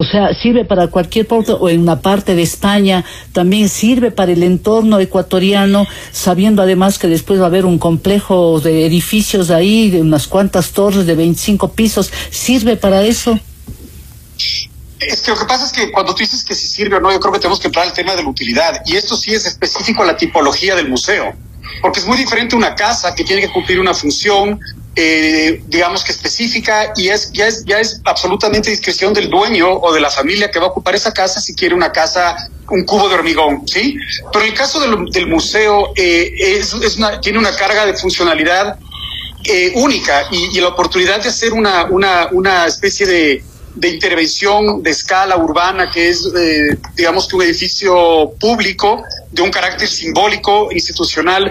sea, sirve para cualquier parte, o en una parte de España, también sirve para el entorno ecuatoriano, sabiendo además que después va a haber un complejo de edificios ahí, de unas cuantas torres de 25 pisos, ¿sirve para eso? Lo que pasa es que cuando tú dices que si sirve o no, yo creo que tenemos que entrar al tema de la utilidad, y esto sí es específico a la tipología del museo, porque es muy diferente una casa que tiene que cumplir una función, digamos que específica, y ya es absolutamente discreción del dueño o de la familia que va a ocupar esa casa si quiere una casa, un cubo de hormigón, ¿sí? Pero en el caso del museo, tiene una carga de funcionalidad única, y la oportunidad de hacer una especie de intervención de escala urbana, que es, digamos que un edificio público de un carácter simbólico, institucional,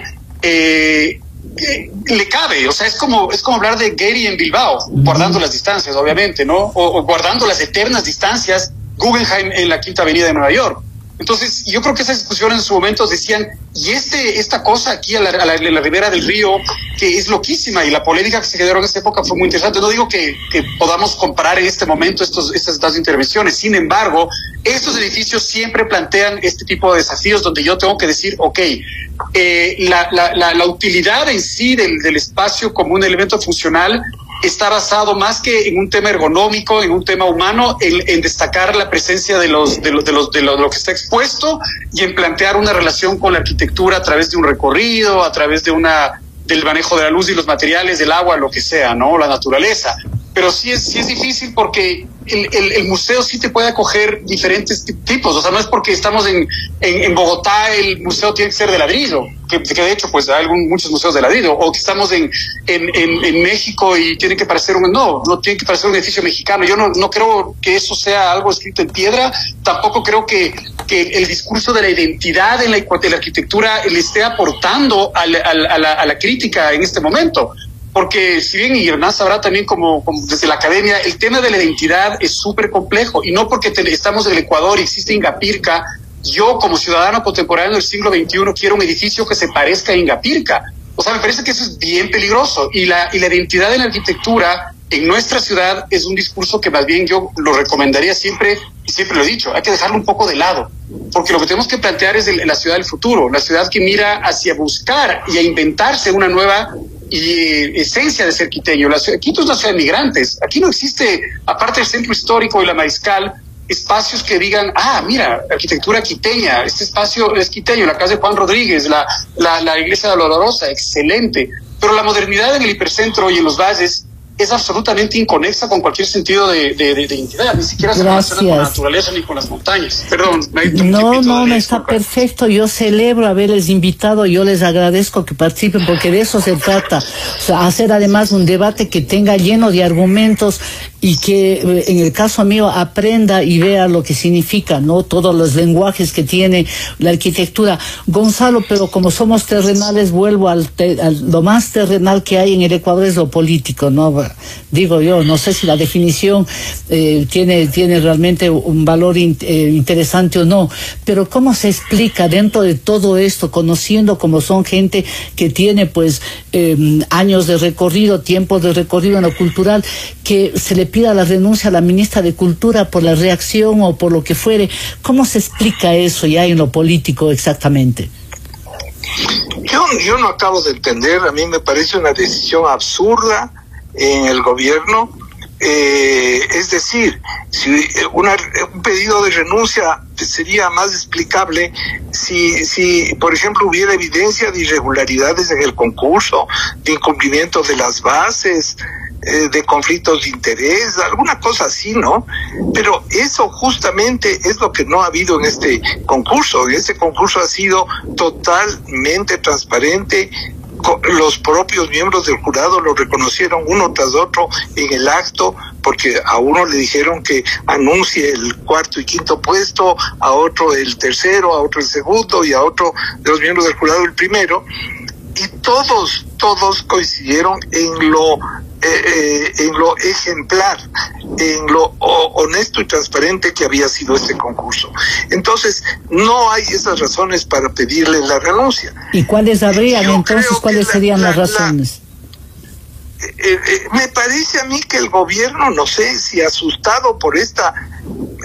le cabe. O sea, es como hablar de Getty en Bilbao, guardando las distancias, obviamente, ¿no? O guardando las eternas distancias, Guggenheim en la Quinta Avenida de Nueva York. Entonces, yo creo que esas discusiones en su momento decían, y esta cosa aquí a la ribera del río, que es loquísima, y la polémica que se generó en esa época fue muy interesante. No digo que podamos comparar en este momento estas dos intervenciones. Sin embargo, estos edificios siempre plantean este tipo de desafíos donde yo tengo que decir, la utilidad en sí del espacio como un elemento funcional está basado más que en un tema ergonómico, en un tema humano, en destacar la presencia de lo que está expuesto, y en plantear una relación con la arquitectura a través de un recorrido, a través del manejo de la luz y los materiales, del agua, lo que sea, ¿no? La naturaleza. Pero sí es difícil, porque el museo sí te puede acoger diferentes tipos. O sea, no es porque estamos en Bogotá el museo tiene que ser de ladrillo, que de hecho pues hay muchos museos de ladrillo, o que estamos en México y tiene que parecer no tiene que parecer un edificio mexicano. Yo no creo que eso sea algo escrito en piedra. Tampoco creo que el discurso de la identidad de la arquitectura le esté aportando a la crítica en este momento. Porque si bien, y Hernán sabrá también como desde la academia, el tema de la identidad es súper complejo, y no porque estamos en el Ecuador y existe Ingapirca, yo como ciudadano contemporáneo del siglo XXI quiero un edificio que se parezca a Ingapirca. O sea, me parece que eso es bien peligroso, y la identidad de la arquitectura en nuestra ciudad es un discurso que más bien yo lo recomendaría siempre, y siempre lo he dicho, hay que dejarlo un poco de lado, porque lo que tenemos que plantear es la ciudad del futuro, la ciudad que mira hacia buscar y a inventarse una nueva esencia de ser quiteño. Quito es una ciudad de migrantes. Aquí no existe, aparte del centro histórico y la Mariscal, espacios que digan, mira, arquitectura quiteña, este espacio es quiteño, la casa de Juan Rodríguez, la iglesia de la Dolorosa, excelente. Pero la modernidad en el hipercentro y en los valles es absolutamente inconexa con cualquier sentido de identidad, ni siquiera se relaciona con la naturaleza ni con las montañas. Perdón. No, está perfecto. Yo celebro haberles invitado, yo les agradezco que participen, porque de eso se trata. O sea, hacer además un debate que tenga lleno de argumentos, y que en el caso mío aprenda y vea lo que significa, ¿no? Todos los lenguajes que tiene la arquitectura. Gonzalo, pero como somos terrenales, vuelvo a lo más terrenal que hay en el Ecuador es lo político, ¿no? Digo yo, no sé si la definición tiene realmente un valor interesante o no, pero ¿cómo se explica dentro de todo esto, conociendo como son gente que tiene pues años de recorrido, tiempos de recorrido en lo cultural, que se le pida la renuncia a la ministra de Cultura por la reacción o por lo que fuere? ¿Cómo se explica eso ya en lo político exactamente? Yo no acabo de entender. A mí me parece una decisión absurda en el gobierno. Es decir, si un pedido de renuncia sería más explicable si por ejemplo hubiera evidencia de irregularidades en el concurso, de incumplimiento de las bases, de conflictos de interés, alguna cosa así, ¿no? Pero eso justamente es lo que no ha habido en este concurso. Este concurso ha sido totalmente transparente. Los propios miembros del jurado lo reconocieron uno tras otro en el acto, porque a uno le dijeron que anuncie el cuarto y quinto puesto, a otro el tercero, a otro el segundo, y a otro de los miembros del jurado el primero, y todos coincidieron en lo ejemplar, en lo honesto y transparente que había sido este concurso. Entonces, no hay esas razones para pedirle la renuncia. ¿Y cuáles habrían entonces? ¿Cuáles serían las razones? Me parece a mí que el gobierno, no sé si asustado por esta